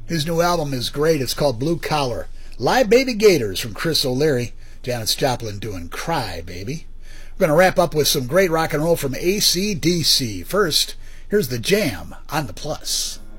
His new album is great. It's called Blue Collar. Live Baby Gators from Chris O'Leary. Janis Joplin doing Cry Baby. We're going to wrap up with some great rock and roll from AC/DC. First, here's The Jam on the Plus.